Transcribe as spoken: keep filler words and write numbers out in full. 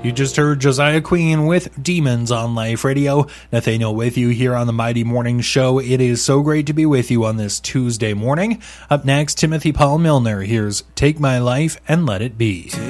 You just heard Josiah Queen with Demons on Life Radio. Nathaniel with you here on the Mighty Morning Show. It is so great to be with you on this Tuesday morning. Up next, Timothy Paul Milner. Here's Take My Life and Let It Be.